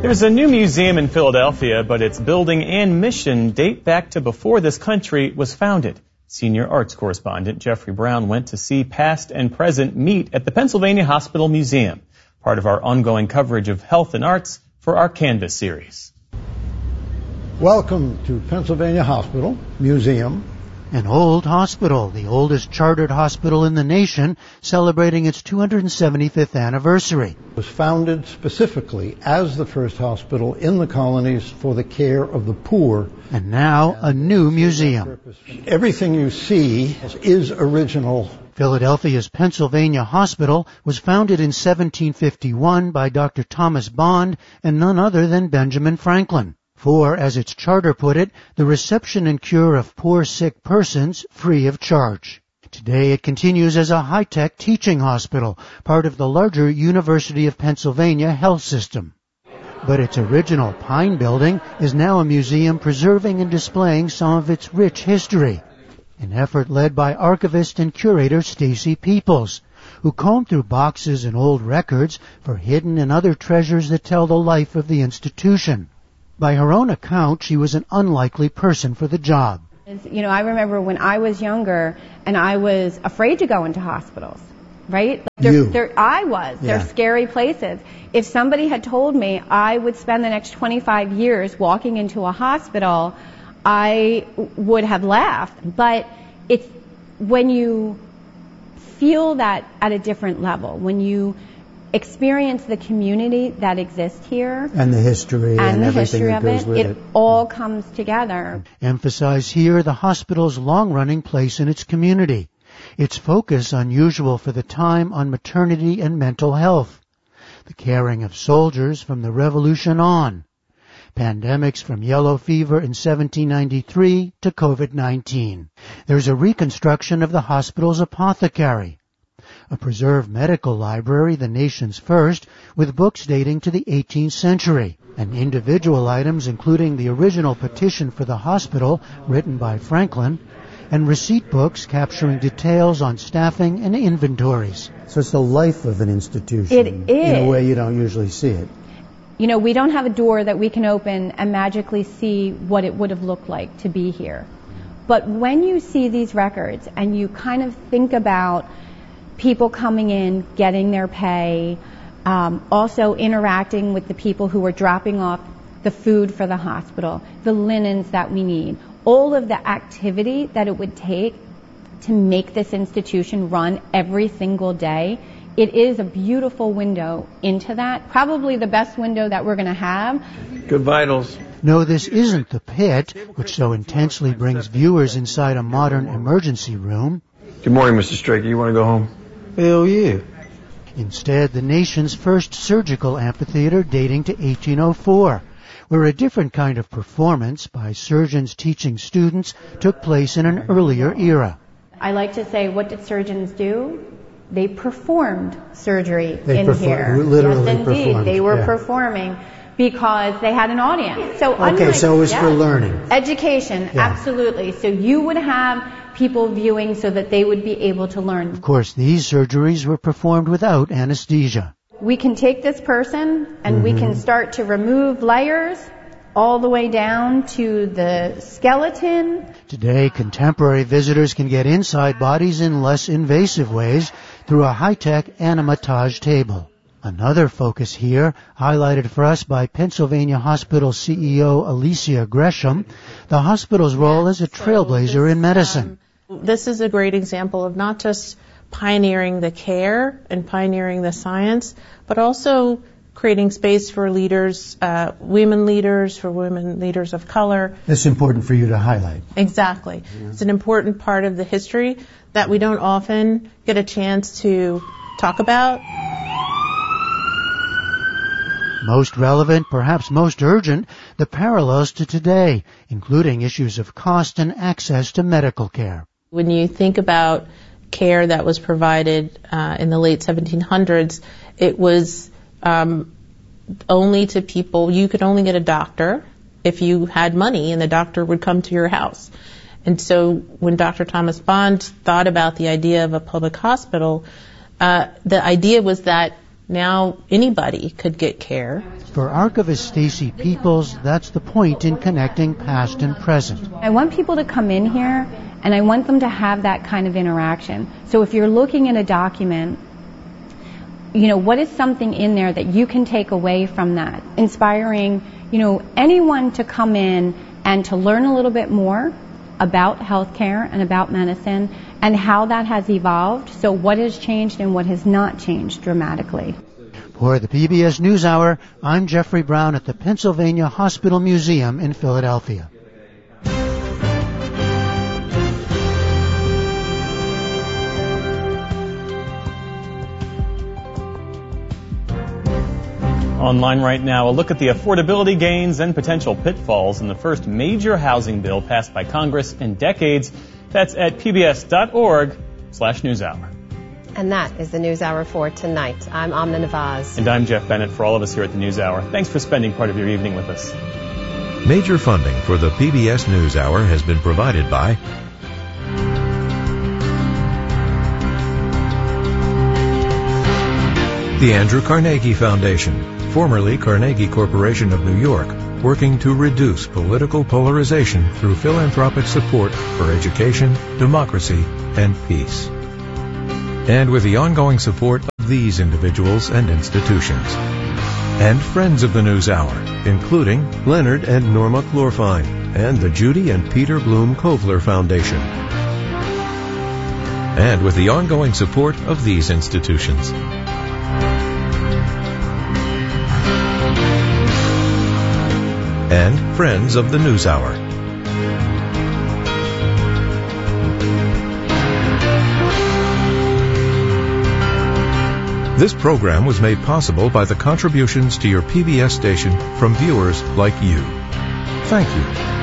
There's a new museum in Philadelphia, but its building and mission date back to before this country was founded. Senior arts correspondent Jeffrey Brown went to see past and present meet at the Pennsylvania Hospital Museum, part of our ongoing coverage of health and arts for our Canvas series. Welcome to Pennsylvania Hospital Museum. An old hospital, the oldest chartered hospital in the nation, celebrating its 275th anniversary. It was founded specifically as the first hospital in the colonies for the care of the poor. And now a new museum. Everything you see is original. Philadelphia's Pennsylvania Hospital was founded in 1751 by Dr. Thomas Bond and none other than Benjamin Franklin. For, as its charter put it, the reception and cure of poor sick persons free of charge. Today it continues as a high-tech teaching hospital, part of the larger University of Pennsylvania health system. But its original Pine building is now a museum preserving and displaying some of its rich history. An effort led by archivist and curator Stacy Peoples, who combed through boxes and old records for hidden and other treasures that tell the life of the institution. By her own account, she was an unlikely person for the job. You know, I remember when I was younger and I was afraid to go into hospitals, right? They're scary places. If somebody had told me I would spend the next 25 years walking into a hospital, I would have laughed. But it's when you feel that at a different level, when you experience the community that exists here and the history and everything that goes with it. It all comes together. Emphasize here the hospital's long-running place in its community. Its focus, unusual for the time, on maternity and mental health. The caring of soldiers from the Revolution on. Pandemics from yellow fever in 1793 to COVID-19. There's a reconstruction of the hospital's apothecary. A preserved medical library, the nation's first, with books dating to the 18th century, and individual items including the original petition for the hospital, written by Franklin, and receipt books capturing details on staffing and inventories. So it's the life of an institution. It is. In a way you don't usually see it. You know, we don't have a door that we can open and magically see what it would have looked like to be here. But when you see these records and you kind of think about people coming in, getting their pay, also interacting with the people who are dropping off the food for the hospital, the linens that we need, all of the activity that it would take to make this institution run every single day. It is a beautiful window into that, probably the best window that we're going to have. Good vitals. No, this isn't the pit, which so intensely brings viewers inside a modern emergency room. Good morning, Mr. Straker. You want to go home? Hell yeah. Instead, the nation's first surgical amphitheater dating to 1804, where a different kind of performance by surgeons teaching students took place in an earlier era. I like to say, what did surgeons do? They performed surgery in here. Literally yes, indeed. Performed. They were performing because they had an audience. So so it was for learning. Education, absolutely. So you would have people viewing so that they would be able to learn. Of course, these surgeries were performed without anesthesia. We can take this person and we can start to remove layers all the way down to the skeleton. Today, contemporary visitors can get inside bodies in less invasive ways through a high-tech animatage table. Another focus here, highlighted for us by Pennsylvania Hospital CEO Alicia Gresham, the hospital's role as a trailblazer in medicine. This is a great example of not just pioneering the care and pioneering the science, but also creating space for leaders, women leaders of color. That's important for you to highlight. Exactly. Yeah. It's an important part of the history that we don't often get a chance to talk about. Most relevant, perhaps most urgent, the parallels to today, including issues of cost and access to medical care. When you think about care that was provided in the late 1700s, it was only to people. You could only get a doctor if you had money, and the doctor would come to your house. And so when Dr. Thomas Bond thought about the idea of a public hospital, the idea was that Now anybody could get care. For archivist Stacy Peoples, that's the point in connecting past and present. I want people to come in here, and I want them to have that kind of interaction. So if you're looking at a document, what is something in there that you can take away from that? Inspiring, anyone to come in and to learn a little bit more about healthcare and about medicine and how that has evolved. So what has changed and what has not changed dramatically. For the PBS NewsHour, I'm Jeffrey Brown at the Pennsylvania Hospital Museum in Philadelphia. Online right now, a look at the affordability gains and potential pitfalls in the first major housing bill passed by Congress in decades. That's at pbs.org/newshour. And that is the NewsHour for tonight. I'm Amna Navaz. And I'm Jeff Bennett. For all of us here at the NewsHour, thanks for spending part of your evening with us. Major funding for the PBS NewsHour has been provided by the Andrew Carnegie Foundation, formerly Carnegie Corporation of New York, working to reduce political polarization through philanthropic support for education, democracy, and peace. And with the ongoing support of these individuals and institutions. And friends of the NewsHour, including Leonard and Norma Chlorfine, and the Judy and Peter Bloom Kovler Foundation. And with the ongoing support of these institutions. And friends of the NewsHour. This program was made possible by the contributions to your PBS station from viewers like you. Thank you.